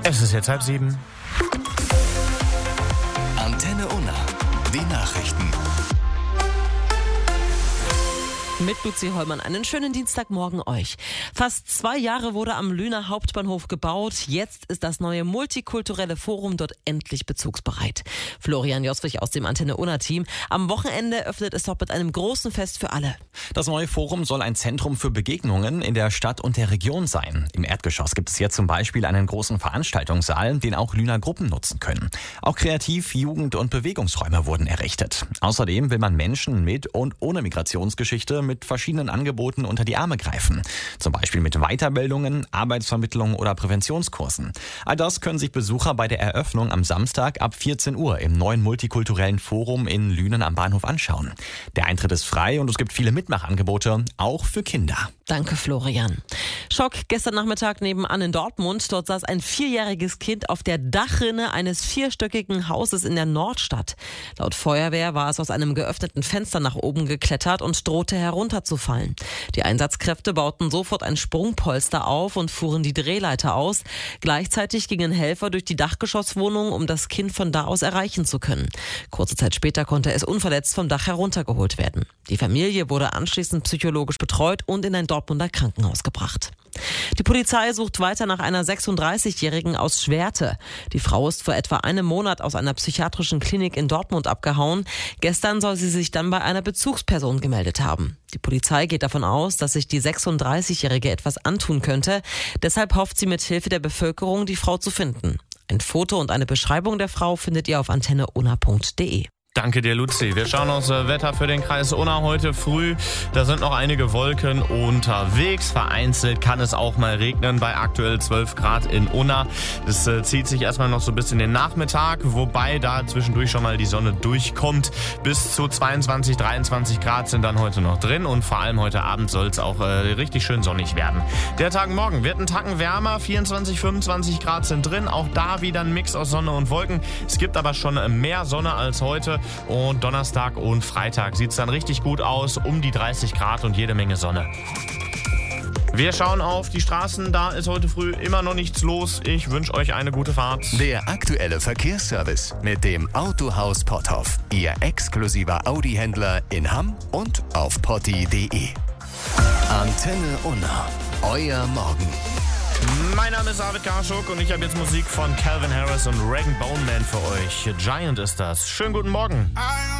Es ist jetzt 6:30. Antenne Unna. Die Nachrichten. Mit Luzi Hollmann. Einen schönen Dienstagmorgen euch. Fast 2 Jahre wurde am Lüner Hauptbahnhof gebaut. Jetzt ist das neue multikulturelle Forum dort endlich bezugsbereit. Florian Joswig aus dem Antenne Unna-Team. Am Wochenende öffnet es dort mit einem großen Fest für alle. Das neue Forum soll ein Zentrum für Begegnungen in der Stadt und der Region sein. Im Erdgeschoss gibt es jetzt zum Beispiel einen großen Veranstaltungssaal, den auch Lüner Gruppen nutzen können. Auch Kreativ-, Jugend- und Bewegungsräume wurden errichtet. Außerdem will man Menschen mit und ohne Migrationsgeschichte mit verschiedenen Angeboten unter die Arme greifen. Zum Beispiel mit Weiterbildungen, Arbeitsvermittlung oder Präventionskursen. All das können sich Besucher bei der Eröffnung am Samstag ab 14 Uhr im neuen multikulturellen Forum in Lünen am Bahnhof anschauen. Der Eintritt ist frei und es gibt viele Mitmachangebote, auch für Kinder. Danke, Florian. Schock gestern Nachmittag nebenan in Dortmund. Dort saß ein 4-jähriges Kind auf der Dachrinne eines 4-stöckigen Hauses in der Nordstadt. Laut Feuerwehr war es aus einem geöffneten Fenster nach oben geklettert und drohte herunterzufallen. Die Einsatzkräfte bauten sofort ein Sprungpolster auf und fuhren die Drehleiter aus. Gleichzeitig gingen Helfer durch die Dachgeschosswohnung, um das Kind von da aus erreichen zu können. Kurze Zeit später konnte es unverletzt vom Dach heruntergeholt werden. Die Familie wurde anschließend psychologisch betreut und in ein Dortmunder Krankenhaus gebracht. Die Polizei sucht weiter nach einer 36-Jährigen aus Schwerte. Die Frau ist vor etwa einem Monat aus einer psychiatrischen Klinik in Dortmund abgehauen. Gestern soll sie sich dann bei einer Bezugsperson gemeldet haben. Die Polizei geht davon aus, dass sich die 36-Jährige etwas antun könnte. Deshalb hofft sie mit Hilfe der Bevölkerung, die Frau zu finden. Ein Foto und eine Beschreibung der Frau findet ihr auf antenneunna.de. Danke dir, Luzi. Wir schauen aufs Wetter für den Kreis Unna heute früh. Da sind noch einige Wolken unterwegs. Vereinzelt kann es auch mal regnen bei aktuell 12 Grad in Unna. Das zieht sich erstmal noch so bis in den Nachmittag, wobei da zwischendurch schon mal die Sonne durchkommt. Bis zu 22, 23 Grad sind dann heute noch drin und vor allem heute Abend soll es auch richtig schön sonnig werden. Der Tag morgen wird ein Tacken wärmer. 24, 25 Grad sind drin. Auch da wieder ein Mix aus Sonne und Wolken. Es gibt aber schon mehr Sonne als heute. Und Donnerstag und Freitag sieht es dann richtig gut aus, um die 30 Grad und jede Menge Sonne. Wir schauen auf die Straßen, da ist heute früh immer noch nichts los. Ich wünsche euch eine gute Fahrt. Der aktuelle Verkehrsservice mit dem Autohaus Potthoff. Ihr exklusiver Audi-Händler in Hamm und auf potti.de. Antenne Unna. Euer Morgen. Mein Name ist Arvid Karschuk und ich habe jetzt Musik von Calvin Harris und Rag & Bone Man für euch. Giant ist das. Schönen guten Morgen.